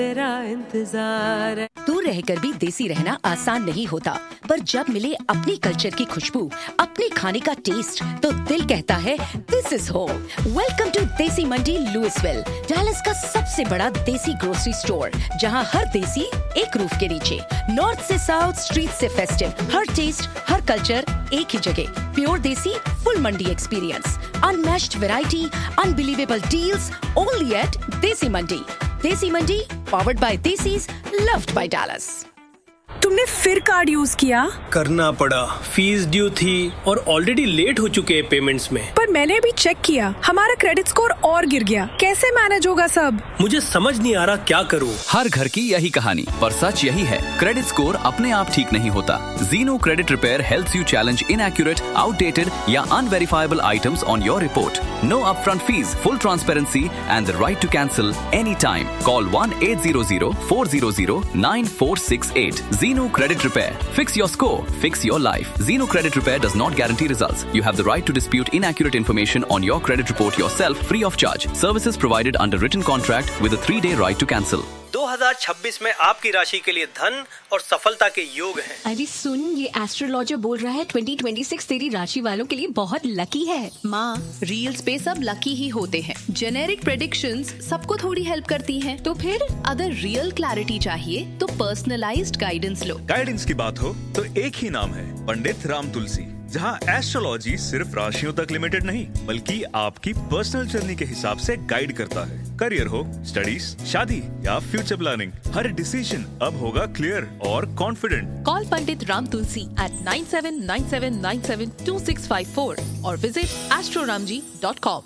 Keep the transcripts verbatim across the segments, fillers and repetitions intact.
तेरा इंतजार। दूर रहकर भी देसी रहना आसान नहीं होता, पर जब मिले अपनी कल्चर की खुशबू, अपने खाने का टेस्ट, तो दिल कहता है this is home. Welcome to देसी मंडी लुइसविल, डैलस का सबसे बड़ा देसी ग्रोसरी स्टोर, जहां हर देसी एक रूफ के नीचे, नॉर्थ से साउथ, स्ट्रीट से फेस्टिव, हर टेस्ट, हर कल्चर एक ही जगह। प्योर देसी फुल मंडी experience, unmatched variety, unbelievable deals, only eight देसी मंडी। देसी मंडी, powered by desis, loved by Dallas. तुमने फिर कार्ड यूज किया? करना पड़ा, फीस ड्यू थी और ऑलरेडी लेट हो चुके हैं पेमेंट्स में। पर मैंने भी चेक किया, हमारा क्रेडिट स्कोर और गिर गया। कैसे मैनेज होगा सब? मुझे समझ नहीं आ रहा क्या करूं। हर घर की यही कहानी, पर सच यही है, क्रेडिट स्कोर अपने आप ठीक नहीं होता। Zeno Credit Repair helps you challenge inaccurate, outdated या unverifiable items on your report. No upfront fees, full transparency and the right to cancel anytime. Call one eight hundred four hundred nine four six eight. Zeno Credit Repair. Fix your score. Fix your life. Zeno Credit Repair does not guarantee results. You have the right to dispute inaccurate information on your credit report yourself free of charge. Services provided under written contract with a three-day right to cancel. दो हज़ार छब्बीस में आपकी राशि के लिए धन और सफलता के योग हैं। अरे सुन, ये एस्ट्रोलॉजर बोल रहा है ट्वेंटी ट्वेंटी सिक्स तेरी राशि वालों के लिए बहुत लकी है। माँ, रील्स पे सब लकी ही होते हैं। जेनेरिक प्रेडिक्शंस सबको थोड़ी हेल्प करती हैं। तो फिर अगर रियल क्लैरिटी चाहिए तो पर्सनलाइज्ड गाइडेंस लो। गाइडेंस की बात हो तो एक ही नाम है, पंडित राम तुलसी, जहां एस्ट्रोलॉजी सिर्फ राशियों तक लिमिटेड नहीं, बल्कि आपकी पर्सनल जर्नी के हिसाब से गाइड करता है। करियर हो, स्टडीज, शादी या फ्यूचर प्लानिंग, हर डिसीजन अब होगा क्लियर और confident. Call Pandit Ram Tulsi eight nine seven nine seven nine seven to six five four और visit astroramji dot com.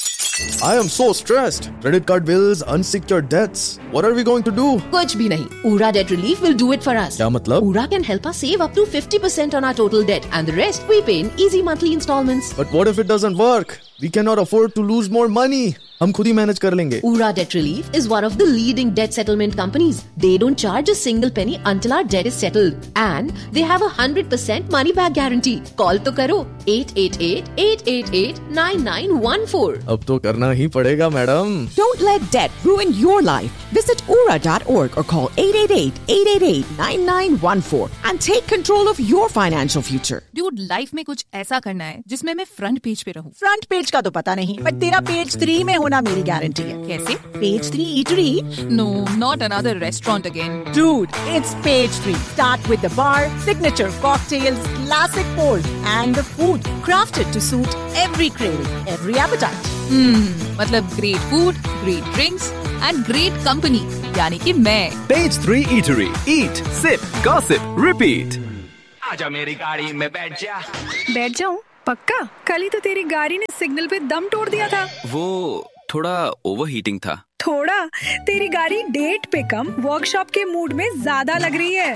I am so stressed. Credit card bills, unsecured debts. What are we going to do? कुछ भी नहीं. Ura Debt Relief will do it for us. क्या मतलब? Ura can help us save up to fifty percent on our total debt, and the rest we pay in easy monthly installments. But what if it doesn't work? We cannot afford to lose more money. हम खुद ही manage कर लेंगे। Ura Debt Relief is one of the leading debt settlement companies. They don't charge a single penny until our debt is settled, and they have a hundred percent money back guarantee. Call तो करो eight eight eight eight eight eight nine nine one four. अब तो करना ही पड़ेगा madam. Don't let debt ruin your life. Visit ura dot org or call eight eight eight eight eight eight nine nine one four and take control of your financial future. Dude, life में कुछ ऐसा करना है जिसमें मैं front page पे रहूं। Front page का तो पता नहीं, बट तेरा पेज थ्री में होना मेरी गारंटी है। कैसे? Page three eatery? No, not another restaurant again. Dude, it's page three. Start with the bar, signature cocktails, classic pours, and the food crafted to suit every craving, every appetite. Hmm, मतलब great food, great drinks, and great company. यानी कि मैं। Page three Eatery. Eat, sip, gossip, repeat. आजा मेरी गाड़ी में बैठ जा। बैठ जाऊं? पक्का? कल ही तो तेरी गाड़ी ने सिग्नल पे दम तोड़ दिया था। वो थोड़ा ओवरहीटिंग था। थोड़ा? तेरी गाड़ी डेट पे कम वर्कशॉप के मूड में ज्यादा लग रही है।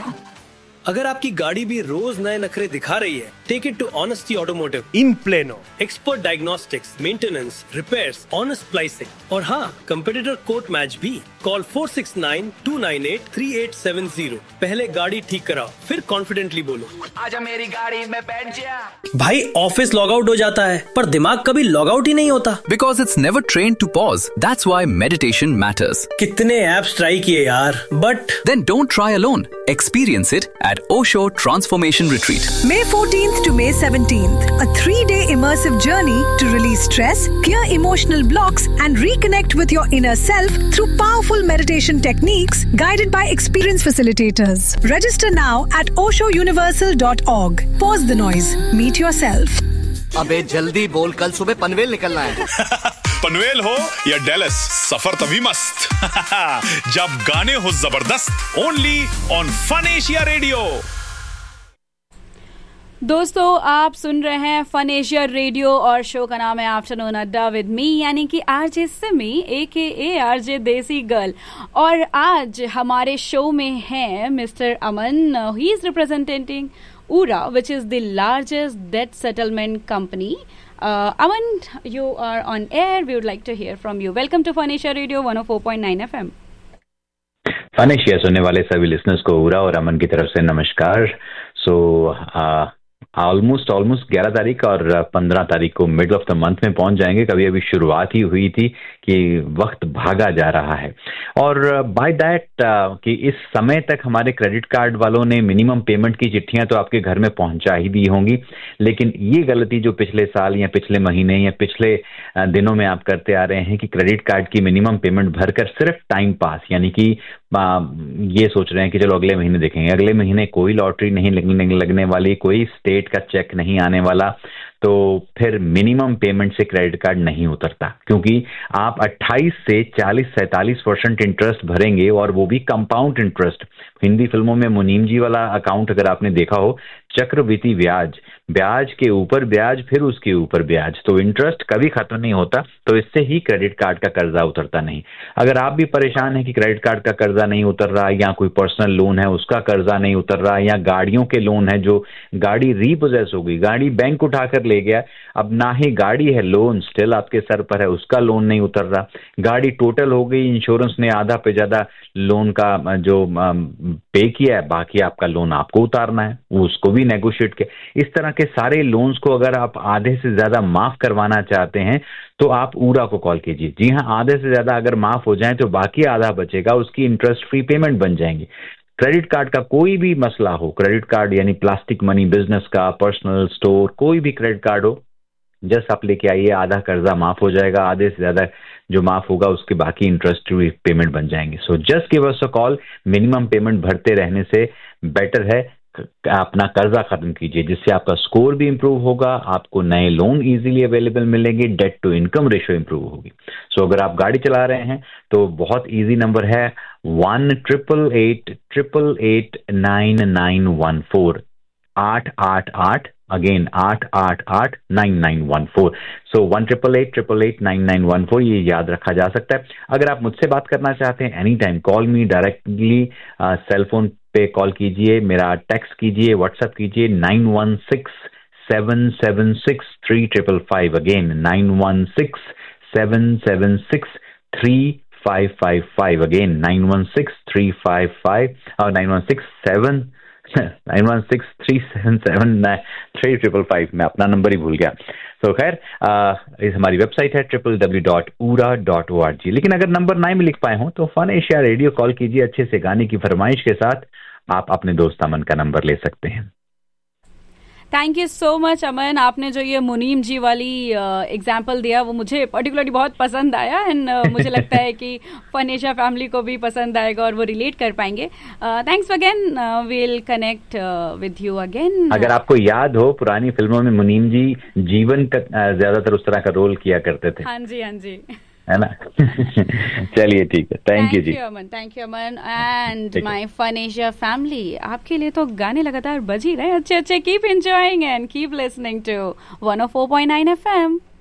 अगर आपकी गाड़ी भी रोज नए नखरे दिखा रही है, take it to honesty automotive in plano. Expert diagnostics, maintenance, repairs, honest pricing और हाँ, कंपेटिटर कोट मैच भी। Call four six nine to nine eight three eight seven zero. पहले गाड़ी ठीक कराओ, फिर कॉन्फिडेंटली बोलो आजा मेरी गाड़ी में बैठ जा। भाई ऑफिस लॉग आउट हो जाता है, पर दिमाग कभी लॉग आउट ही नहीं होता। Because it's never trained to pause. That's why meditation matters. कितने ऐप्स ट्राई किए यार, but Then don't try alone. Experience it at Osho Transformation Retreat. May fourteenth to May seventeenth, a three-day immersive journey to release stress, clear emotional blocks, and reconnect with your inner self through powerful meditation techniques guided by experienced facilitators. Register now at osho universal dot org. Pause the noise. Meet yourself. अबे जल्दी बोल, कल सुबह पनवेल निकलना है। पनवेल हो या Dallas, सफर तभी मस्त जब गाने हो जबरदस्त। Only on fun Asia radio. दोस्तों, आप सुन रहे हैं फन एशिया रेडियो और शो का नाम है आफ्टरनून अड्डा विद मी, यानी कि आरजे सिमी ए के ए आरजे देसी गर्ल। और आज हमारे शो में है mister Aman. He is representing Ura, which is the largest debt settlement company. Uh, Aman, you are on air. We would like to hear from you. Welcome to Fun Asia Radio one oh four point nine F M. Fun Asia सुनने वाले सभी listeners को उरा और अमन की तरफ से नमस्कार। सो so, uh, ऑलमोस्ट ऑलमोस्ट ग्यारह तारीख और पंद्रह तारीख को मिडल ऑफ द मंथ में पहुंच जाएंगे। कभी अभी शुरुआत ही हुई थी कि वक्त भागा जा रहा है। और बाय दैट कि इस समय तक हमारे क्रेडिट कार्ड वालों ने मिनिमम पेमेंट की चिट्ठियां तो आपके घर में पहुंचा ही दी होंगी, लेकिन ये गलती जो पिछले साल या पिछले महीने या पिछले दिनों में आप करते आ रहे हैं कि क्रेडिट कार्ड की मिनिमम पेमेंट भरकर सिर्फ टाइम पास, यानी कि ये सोच रहे हैं कि चलो अगले महीने देखेंगे, अगले महीने कोई लॉटरी नहीं लगने लगने वाली, कोई स्टेट का चेक नहीं आने वाला, तो फिर मिनिमम पेमेंट से क्रेडिट कार्ड नहीं उतरता, क्योंकि आप अट्ठाईस से चालीस सैंतालीस परसेंट इंटरेस्ट भरेंगे और वो भी कंपाउंड इंटरेस्ट। हिंदी फिल्मों में मुनीम जी वाला अकाउंट अगर आपने देखा हो, चक्रवृद्धि ब्याज, ब्याज के ऊपर ब्याज फिर उसके ऊपर ब्याज, तो इंटरेस्ट कभी खत्म नहीं होता। तो इससे ही क्रेडिट कार्ड का कर्जा उतरता नहीं। अगर आप भी परेशान हैं कि क्रेडिट कार्ड का कर्जा नहीं उतर रहा, या कोई पर्सनल लोन है उसका कर्जा नहीं उतर रहा, या गाड़ियों के लोन है, जो गाड़ी रीपोजेस हो गई, गाड़ी बैंक उठाकर ले गया, अब ना ही गाड़ी है, लोन स्टिल आपके सर पर है, उसका लोन नहीं उतर रहा, गाड़ी टोटल हो गई, इंश्योरेंस ने आधा पे ज्यादा लोन का जो पे किया है, बाकी आपका लोन आपको उतारना है, उसको भी नेगोशिएट किया। इस तरह के सारे लोन्स को अगर आप आधे से ज्यादा माफ करवाना चाहते हैं तो आप ऊरा को कॉल कीजिए। जी हाँ, आधे से ज्यादा अगर माफ हो जाए तो बाकी आधा बचेगा, उसकी इंटरेस्ट फ्री पेमेंट बन जाएंगी। क्रेडिट कार्ड का कोई भी मसला हो, क्रेडिट कार्ड यानी प्लास्टिक मनी, बिजनेस का, पर्सनल स्टोर, कोई भी क्रेडिट कार्ड हो, जस्ट आप लेके आइए, आधा कर्जा माफ हो जाएगा, आधे से ज्यादा जो माफ होगा उसके बाकी इंटरेस्ट पेमेंट बन जाएंगे। So just give us a call. Minimum payment भरते रहने से बेटर है अपना कर्जा खत्म कीजिए, जिससे आपका स्कोर भी इंप्रूव होगा, आपको नए लोन इजीली अवेलेबल मिलेंगे, date to income ratio improve होगी। सो so, अगर आप गाड़ी चला रहे हैं तो बहुत इजी नंबर है one triple eight triple eight nine nine one four, आठ आठ आठ, अगेन आठ आठ आठ nine nine one four. So one triple eight triple eight nine nine one four, ये याद रखा जा सकता है। अगर आप मुझसे बात करना चाहते हैं एनी टाइम, कॉल मी डायरेक्टली, सेल फोन पे कॉल कीजिए, मेरा टेक्स्ट कीजिए, व्हाट्सएप कीजिए nine one six seven seven six three triple five, again nine one six seven seven six three five five five, again nine one six three five five और nine one six seven nine one six three seven seven three triple five. मैं अपना number ही भूल गया। तो खैर, इस हमारी website है triple W dot ऊरा dot O R G. लेकिन अगर नंबर नहीं में लिख पाए हो तो फन एशिया रेडियो कॉल कीजिए, अच्छे से गाने की फरमाइश के साथ आप अपने दोस्त अमन का नंबर ले सकते हैं। थैंक यू सो मच अमन, आपने जो ये मुनीम जी वाली एग्जाम्पल uh, दिया वो मुझे पर्टिकुलरली बहुत पसंद आया, एंड uh, मुझे लगता है कि फन एशिया फैमिली को भी पसंद आएगा और वो रिलेट कर पाएंगे। Thanks again, we'll connect with you again. अगर आपको याद हो, पुरानी फिल्मों में मुनीम जी जीवन का uh, ज्यादातर उस तरह का रोल किया करते थे। हाँ जी, हाँ जी, है ना। चलिए ठीक है, thank you ji. Thank you Aman, thank you Aman and my fun Asia family. आपके लिए तो गाने लगातार बज ही रहे अच्छे अच्छे। Keep enjoying and keep listening to one O four point nine F M.